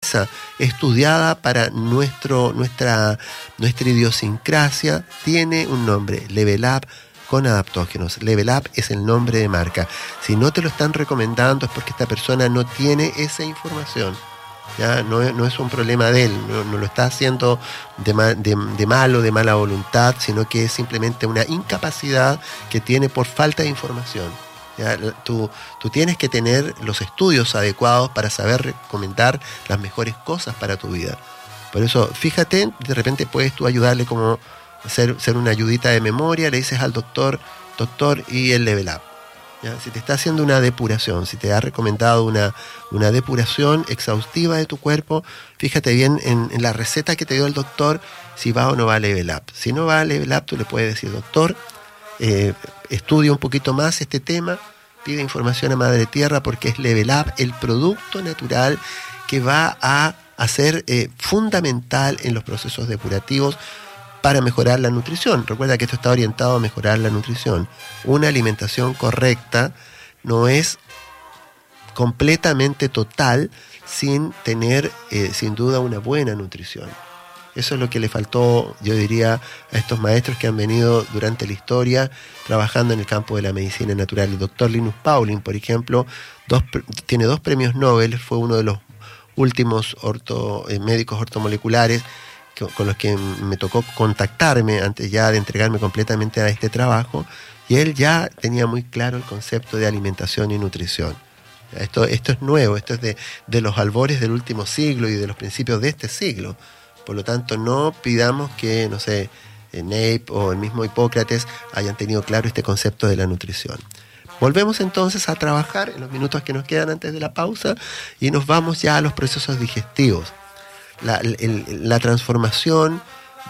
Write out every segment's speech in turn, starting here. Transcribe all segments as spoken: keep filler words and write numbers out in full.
pizza estudiada para nuestro, nuestra, nuestra idiosincrasia, tiene un nombre, Level Up con adaptógenos. Level Up es el nombre de marca. Si no te lo están recomendando es porque esta persona no tiene esa información. ¿Ya? No, no es un problema de él, no, no lo está haciendo de, ma, de, de malo, de mala voluntad, sino que es simplemente una incapacidad que tiene por falta de información. ¿Ya? Tú, tú tienes que tener los estudios adecuados para saber recomendar las mejores cosas para tu vida. Por eso, fíjate, de repente puedes tú ayudarle como ser, ser una ayudita de memoria, le dices al doctor, doctor, y el Level Up. ¿Ya? Si te está haciendo una depuración, si te ha recomendado una, una depuración exhaustiva de tu cuerpo, fíjate bien en, en la receta que te dio el doctor, si va o no va a Level Up. Si no va a Level Up, tú le puedes decir, doctor, eh, estudia un poquito más este tema, pide información a Madre Tierra, porque es Level Up el producto natural que va a, a ser eh, fundamental en los procesos depurativos para mejorar la nutrición. Recuerda que esto está orientado a mejorar la nutrición. Una alimentación correcta no es completamente total sin tener, eh, sin duda, una buena nutrición. Eso es lo que le faltó, yo diría, a estos maestros que han venido durante la historia trabajando en el campo de la medicina natural. El doctor Linus Pauling, por ejemplo, dos, tiene dos premios Nobel, fue uno de los últimos orto, eh, médicos ortomoleculares con los que me tocó contactarme antes ya de entregarme completamente a este trabajo, y él ya tenía muy claro el concepto de alimentación y nutrición. Esto, esto es nuevo, esto es de, de los albores del último siglo y de los principios de este siglo. Por lo tanto, no pidamos que, no sé, Nape o el mismo Hipócrates hayan tenido claro este concepto de la nutrición. Volvemos entonces a trabajar en los minutos que nos quedan antes de la pausa y nos vamos ya a los procesos digestivos. La, el, la transformación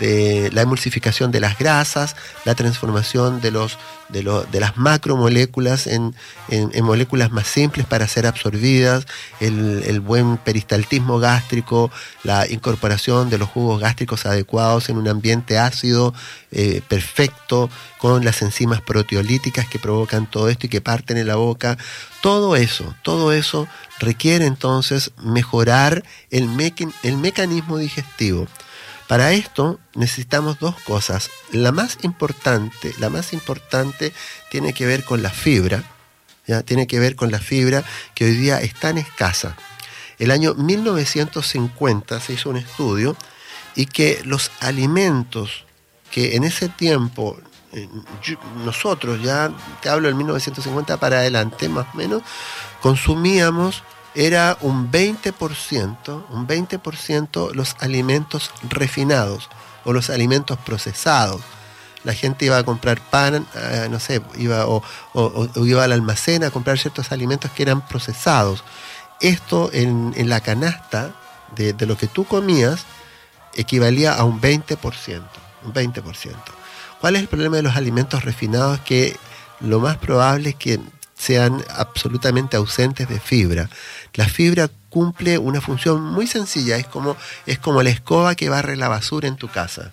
de la emulsificación de las grasas, la transformación de, los, de, lo, de las macromoléculas en, en, en moléculas más simples para ser absorbidas, el, el buen peristaltismo gástrico, la incorporación de los jugos gástricos adecuados en un ambiente ácido eh, perfecto, con las enzimas proteolíticas que provocan todo esto y que parten en la boca. Todo eso, todo eso requiere entonces mejorar el, meca- el mecanismo digestivo. Para esto necesitamos dos cosas. La más importante, la más importante tiene que ver con la fibra, ¿ya? Tiene que ver con la fibra que hoy día es tan escasa. El año mil novecientos cincuenta se hizo un estudio y que los alimentos que en ese tiempo eh, yo, nosotros, ya te hablo del mil novecientos cincuenta para adelante más o menos, consumíamos era un veinte por ciento, un veinte por ciento los alimentos refinados o los alimentos procesados. La gente iba a comprar pan, eh, no sé, iba o, o, o iba al almacén a comprar ciertos alimentos que eran procesados. Esto en, en la canasta de, de lo que tú comías equivalía a un veinte por ciento, un veinte por ciento. ¿Cuál es el problema de los alimentos refinados? Que lo más probable es que sean absolutamente ausentes de fibra. La fibra cumple una función muy sencilla, es como, es como la escoba que barre la basura en tu casa.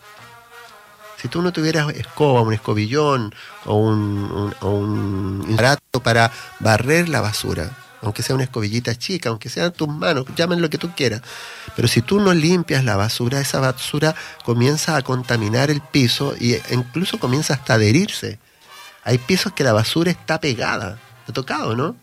Si tú no tuvieras escoba, un escobillón o un, un, o un aparato para barrer la basura, aunque sea una escobillita chica, aunque sean tus manos, llamen lo que tú quieras, pero si tú no limpias la basura, esa basura comienza a contaminar el piso e incluso comienza hasta a adherirse. Hay pisos que la basura está pegada. ¿Te ha tocado, no?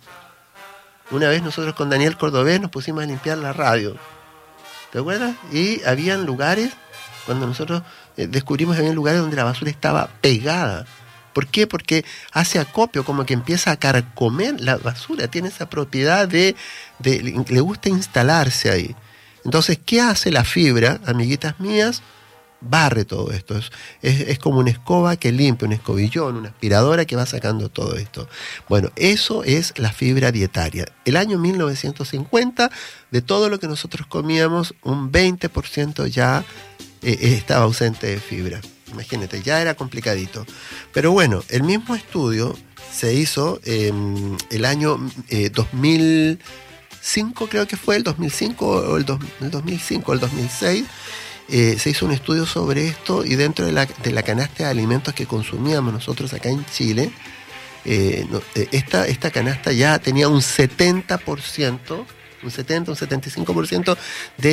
Una vez nosotros con Daniel Cordobés nos pusimos a limpiar la radio. ¿Te acuerdas? Y habían lugares, cuando nosotros eh, descubrimos que había lugares donde la basura estaba pegada. ¿Por qué? Porque hace acopio, como que empieza a carcomer la basura. Tiene esa propiedad de, de... le gusta instalarse ahí. Entonces, ¿qué hace la fibra, amiguitas mías? Barre todo esto, es, es, es como una escoba que limpia, un escobillón, una aspiradora que va sacando todo esto. Bueno, eso es la fibra dietaria. El año mil novecientos cincuenta, de todo lo que nosotros comíamos, un veinte por ciento ya eh, estaba ausente de fibra. Imagínate, ya era complicadito. Pero bueno, el mismo estudio se hizo eh, el año eh, dos mil cinco, creo que fue el dos mil cinco o el, dos, el dos mil cinco o el dos mil seis. Eh, se hizo un estudio sobre esto y dentro de la, de la canasta de alimentos que consumíamos nosotros acá en Chile, eh, no, eh, esta, esta canasta ya tenía un setenta por ciento, un setenta, un setenta y cinco por ciento de